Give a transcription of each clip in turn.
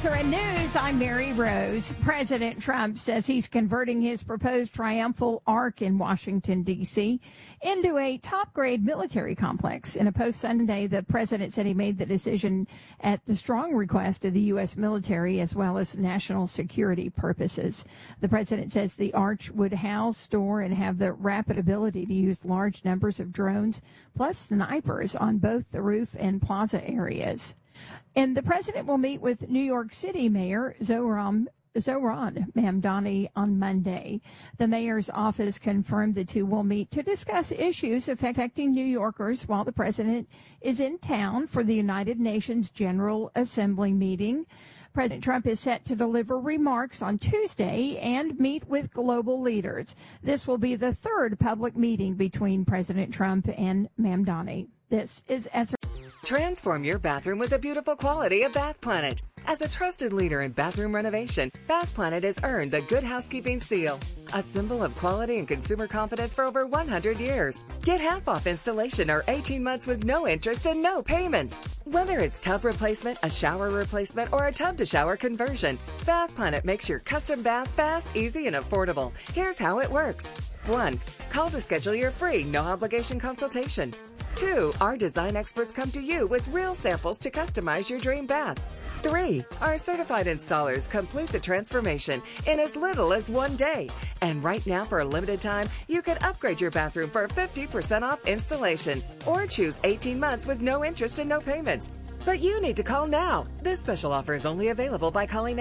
SRN News, I'm Mary Rose. President Trump says he's converting his proposed triumphal arch in Washington, D.C. into a top-grade military complex. In a post Sunday, the president said he made the decision at the strong request of the U.S. military as well as national security purposes. The president says the arch would house, store, and have the rapid ability to use large numbers of drones, plus snipers on both the roof and plaza areas. And the president will meet with New York City Mayor Zohran Mamdani on Monday. The mayor's office confirmed the two will meet to discuss issues affecting New Yorkers while the president is in town for the United Nations General Assembly meeting. President Trump is set to deliver remarks on Tuesday and meet with global leaders. This will be the third public meeting between President Trump and Mamdani. This is Transform your bathroom with the beautiful quality of Bath Planet. As a trusted leader in bathroom renovation, Bath Planet has earned the Good Housekeeping seal, a symbol of quality and consumer confidence for over 100 years. Get half off installation or 18 months with no interest and no payments. Whether it's tub replacement, a shower replacement, or a tub-to-shower conversion, Bath Planet makes your custom bath fast, easy, and affordable. Here's how it works. 1. Call to schedule your free, no-obligation consultation. 2. Our design experts come to you with real samples to customize your dream bath. 3. Our certified installers complete the transformation in as little as 1 day. And right now, for a limited time, you can upgrade your bathroom for 50% off installation or choose 18 months with no interest and no payments. But you need to call now. This special offer is only available by calling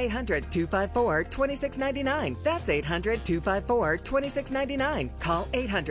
800-254-2699. That's 800-254-2699. Call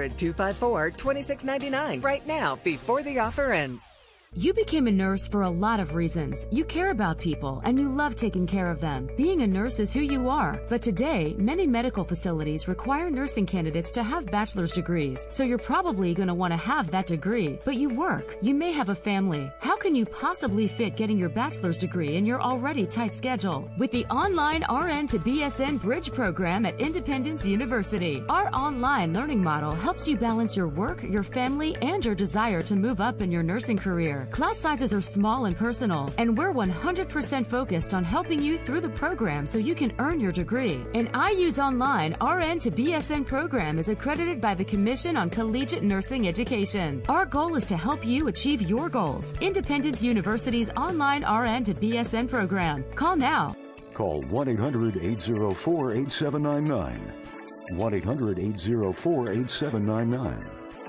800-254-2699 right now before the offer ends. You became a nurse for a lot of reasons. You care about people and you love taking care of them. Being a nurse is who you are. But today, many medical facilities require nursing candidates to have bachelor's degrees. So you're probably going to want to have that degree. But you work. You may have a family. How can you possibly fit getting your bachelor's degree in your already tight schedule? With the online RN to BSN Bridge program at Independence University, our online learning model helps you balance your work, your family, and your desire to move up in your nursing career. Class sizes are small and personal, and we're 100% focused on helping you through the program so you can earn your degree. An IU's online RN to BSN program is accredited by the Commission on Collegiate Nursing Education. Our goal is to help you achieve your goals. Independence University's online RN to BSN program. Call now. Call 1-800-804-8799. 1-800-804-8799.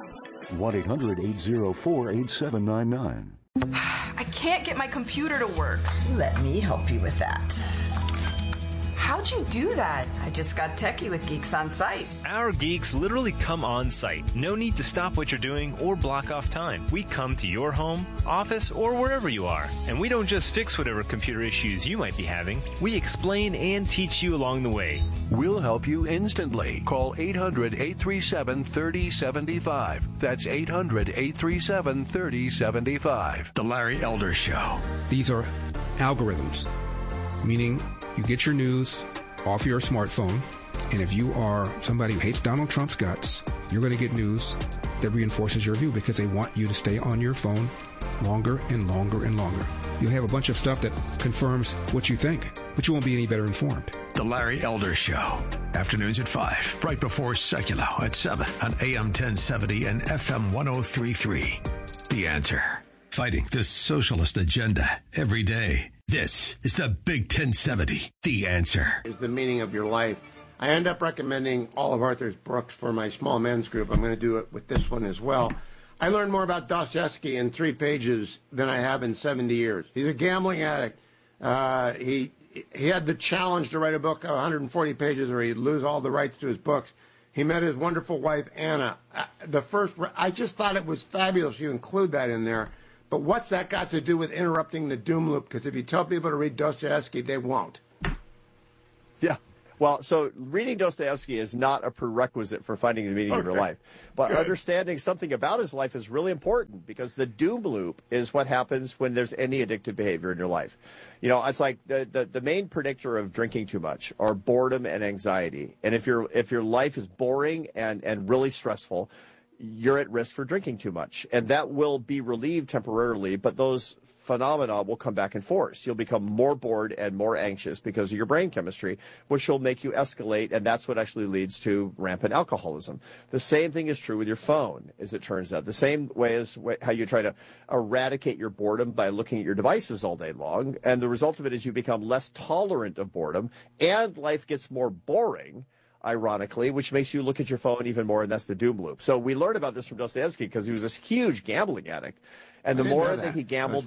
1-800-804-8799. I can't get my computer to work. Let me help you with that. How'd you do that? I just got techie with Geeks on Site. Our geeks literally come on site. No need to stop what you're doing or block off time. We come to your home, office, or wherever you are. And we don't just fix whatever computer issues you might be having. We explain and teach you along the way. We'll help you instantly. Call 800-837-3075. That's 800-837-3075. The Larry Elder Show. These are algorithms, meaning you get your news off your smartphone, and if you are somebody who hates Donald Trump's guts, you're going to get news that reinforces your view because they want you to stay on your phone longer and longer and longer. You'll have a bunch of stuff that confirms what you think, but you won't be any better informed. The Larry Elder Show. Afternoons at 5, right before Secular at 7 on AM 1070 and FM 1033. The Answer. Fighting the socialist agenda every day. This is the Big 1070, The Answer. Is the meaning of your life. I end up recommending all of Arthur books for my small men's group. I'm going to do it with this one as well. I learned more about Dostoevsky in 3 pages than I have in 70 years. He's a gambling addict. He had the challenge to write a book of 140 pages or he'd lose all the rights to his books. He met his wonderful wife, Anna. I just thought it was fabulous you include that in there. But what's that got to do with interrupting the doom loop? Because if you tell people to read Dostoevsky, they won't. Yeah. Well, so reading Dostoevsky is not a prerequisite for finding the meaning of your life. But understanding something about his life is really important because the doom loop is what happens when there's any addictive behavior in your life. You know, it's like the main predictor of drinking too much are boredom and anxiety. And if your life is boring and really stressful, you're at risk for drinking too much. And that will be relieved temporarily, but those phenomena will come back in force. You'll become more bored and more anxious because of your brain chemistry, which will make you escalate, and that's what actually leads to rampant alcoholism. The same thing is true with your phone, as it turns out. The same way as how you try to eradicate your boredom by looking at your devices all day long, and the result of it is you become less tolerant of boredom, and life gets more boring, ironically, which makes you look at your phone even more, and that's the doom loop. So we learned about this from Dostoevsky because he was this huge gambling addict. And the more that he gambled,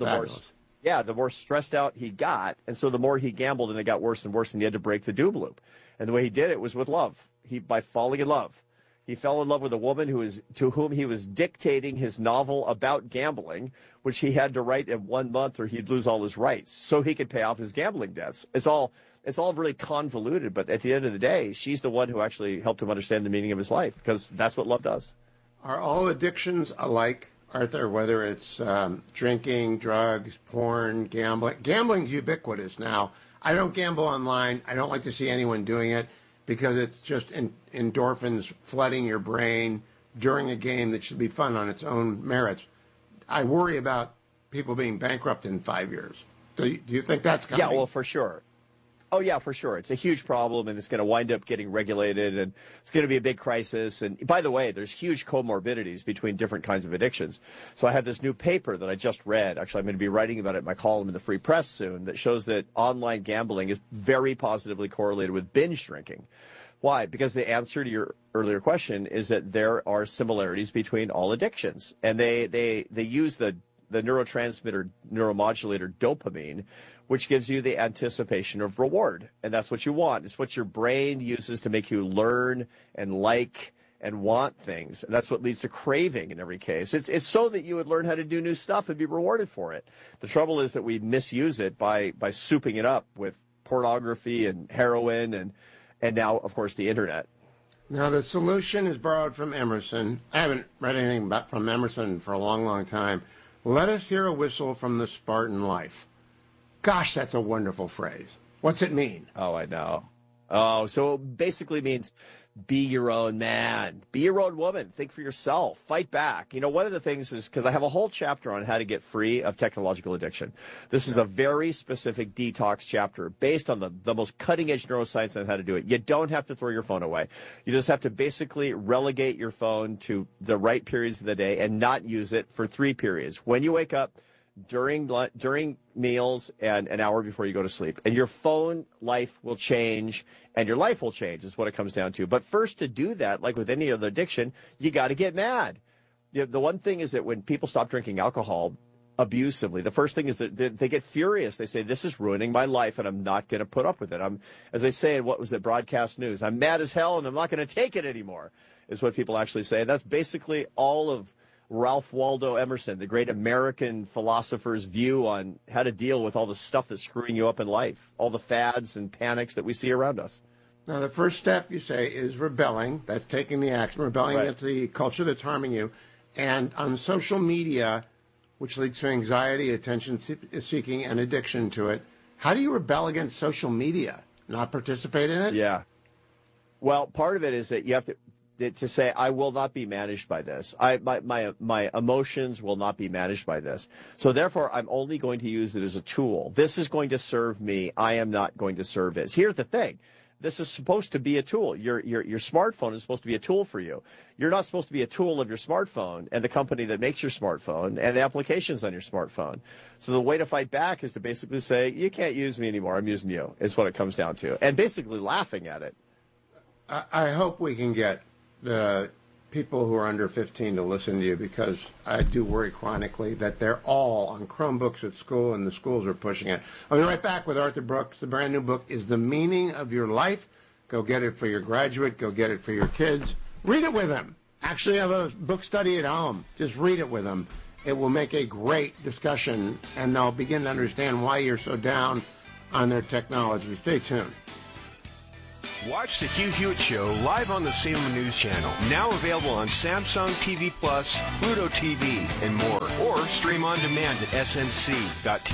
the more stressed out he got. And so the more he gambled, and it got worse and worse, and he had to break the doom loop. And the way he did it was with love. By falling in love. He fell in love with a woman to whom he was dictating his novel about gambling, which he had to write in 1 month or he'd lose all his rights, so he could pay off his gambling debts. It's all really convoluted, but at the end of the day, she's the one who actually helped him understand the meaning of his life, because that's what love does. Are all addictions alike, Arthur, whether it's drinking, drugs, porn, gambling? Gambling's ubiquitous now. I don't gamble online. I don't like to see anyone doing it because it's just endorphins flooding your brain during a game that should be fun on its own merits. I worry about people being bankrupt in 5 years. Do you think that's coming? Yeah, well, for sure. Oh, yeah, for sure. It's a huge problem, and it's going to wind up getting regulated, and it's going to be a big crisis. And by the way, there's huge comorbidities between different kinds of addictions. So I have this new paper that I just read. Actually, I'm going to be writing about it in my column in the Free Press soon, that shows that online gambling is very positively correlated with binge drinking. Why? Because the answer to your earlier question is that there are similarities between all addictions, and they use the neurotransmitter, neuromodulator dopamine, which gives you the anticipation of reward. And that's what you want. It's what your brain uses to make you learn and like and want things. And that's what leads to craving in every case. It's so that you would learn how to do new stuff and be rewarded for it. The trouble is that we misuse it by souping it up with pornography and heroin and now, of course, the internet. Now, the solution is borrowed from Emerson. I haven't read anything from Emerson for a long, long time. Let us hear a whistle from the Spartan life. Gosh, that's a wonderful phrase. What's it mean? Oh, I know. Oh, so it basically means be your own man. Be your own woman. Think for yourself. Fight back. You know, one of the things is, because I have a whole chapter on how to get free of technological addiction. This is a very specific detox chapter based on the most cutting-edge neuroscience on how to do it. You don't have to throw your phone away. You just have to basically relegate your phone to the right periods of the day and not use it for 3 periods. When you wake up, during meals, and an hour before you go to sleep. And your phone life will change, and your life will change is what it comes down to. But first, to do that, like with any other addiction, you got to get mad. The one thing is that when people stop drinking alcohol abusively, the first thing is that they get furious. They say, this is ruining my life, and I'm not going to put up with it. As they say in, what was it, Broadcast News, I'm mad as hell, and I'm not going to take it anymore, is what people actually say. And that's basically all of Ralph Waldo Emerson, the great American philosopher's view on how to deal with all the stuff that's screwing you up in life, all the fads and panics that we see around us. Now, the first step, you say, is rebelling. That's taking the action, rebelling against the culture that's harming you. And on social media, which leads to anxiety, attention-seeking, and addiction to it, how do you rebel against social media? Not participate in it? Yeah. Well, part of it is that you have to say, I will not be managed by this. My emotions will not be managed by this. So therefore, I'm only going to use it as a tool. This is going to serve me. I am not going to serve it. Here's the thing. This is supposed to be a tool. Your smartphone is supposed to be a tool for you. You're not supposed to be a tool of your smartphone and the company that makes your smartphone and the applications on your smartphone. So the way to fight back is to basically say, you can't use me anymore. I'm using you, is what it comes down to. And basically laughing at it. I hope we can get the people who are under 15 to listen to you, because I do worry chronically that they're all on Chromebooks at school and the schools are pushing it. I'll be right back with Arthur Brooks. The brand new book is The Meaning of Your Life. Go get it for your graduate. Go get it for your kids. Read it with them. Actually have a book study at home. Just read it with them. It will make a great discussion, and they'll begin to understand why you're so down on their technology. Stay tuned. Watch the Hugh Hewitt Show live on the Salem News Channel. Now available on Samsung TV Plus, Pluto TV, and more. Or stream on demand at snc.tv.